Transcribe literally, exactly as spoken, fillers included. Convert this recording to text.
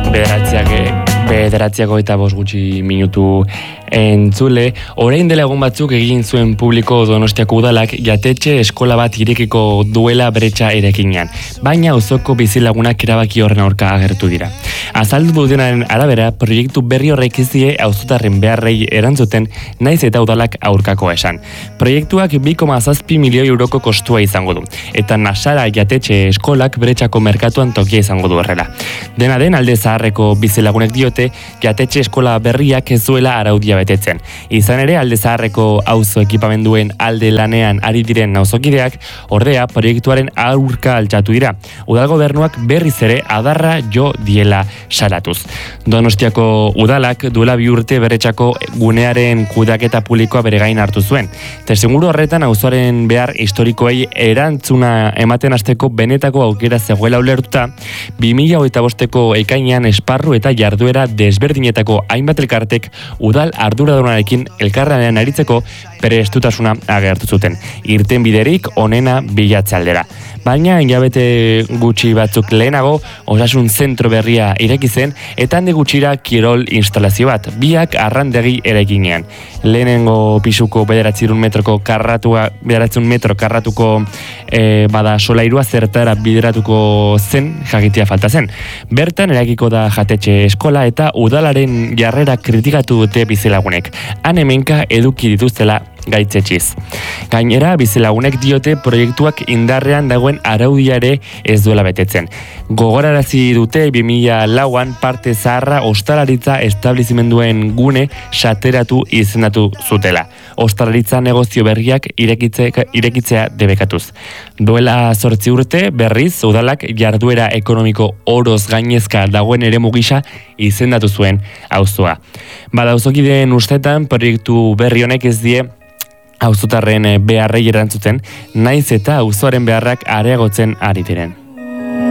Bederatziak, bederatziako eta bost gutxi minutu entzule. Orain dela egun batzuk egin zuen publiko Donostiako udalak jatetxe eskola bat irekiko duela bretxa erekinean. Baina auzoko bizilagunak erabaki horren aurka agertu dira. Azaldu dutenaren arabera, proiektu berri horrek ez die auzotarren beharrei erantzuten, naiz eta udalak aurkako esan. Proiektuak bi koma zazpi milioi euroko kostua izango du, eta Nasara jatetxe eskolak bretxako merkatuan tokia izango du horrela. Dena den, alde zaharreko bizilagunek diote, jatetxe eskola berriak ez duela araudia betetzen. Izan ere, alde zaharreko auzo ekipamenduen alde lanean ari diren auzokideak, ordea proiektuaren aurka altxatu dira. Udal gobernuak berriz ere adarra jo diela salatuz. Donostiako udalak duela bi urte berretxako gunearen kudeaketa publikoa bere gain hartu zuen. Terseguru horretan auzoaren behar historikoei erantzuna ematen hasteko benetako aukera zegoela ulertuta, bi mila hogeita bosteko ekainean esparru eta jarduera desberdinetako hainbat elkartek udal arduradunarekin elkarlanean aritzeko prestutasuna agertu zuten. Irten biderik onena bilatze aldera. Baina hilabete gutxi batzuk lehenago osasun zentro berria ireki zen eta handi gutxira kirol instalazio bat, biak arrandegi eraikinean. Lehenengo pisuko bederatzirun metroko karratua, bederatzun metro karratuko e, bada solairua zertara bideratuko zen jakitea falta zen. Bertan eraikiko da jatetxe eskola eta udalaren jarrera kritikatu dute bizilagunek. Han hemenka eduki dituztela gaitzetxiz. Gainera, bizilagunek diote proiektuak indarrean dagoen araudia ere ez duela betetzen. Gogorarazi dute bi mila lauan parte zaharra ostalaritza establizimenduen gune sateratu izendatu zutela. Ostalaritza negozio berriak irekitze, irekitzea debekatuz. Duela zortzi urte berriz udalak jarduera ekonomiko oroz gainezka dagoen eremu gisa izendatu zuen auzoa. Bada auzokideen ustetan proiektu berri honek ez die auzotarren beharrei erantzuten, naiz eta auzoaren beharrak areagotzen ari diren.